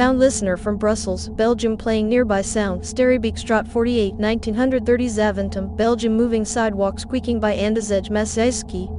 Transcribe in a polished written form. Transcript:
Found listener from Brussels, Belgium playing nearby sound. Sterrebeekstraat 48 1930 Zaventem, Belgium moving sidewalk squeaking by Andezej Masejski.